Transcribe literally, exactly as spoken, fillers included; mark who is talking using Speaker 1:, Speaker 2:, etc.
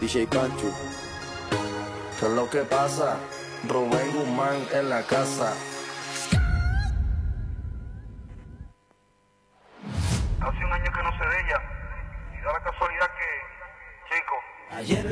Speaker 1: D J Pancho.
Speaker 2: ¿Qué es lo que pasa? Rubén Guzmán en la casa.
Speaker 3: Hace un año que no sé de ella y da la casualidad que, chico,
Speaker 4: ayer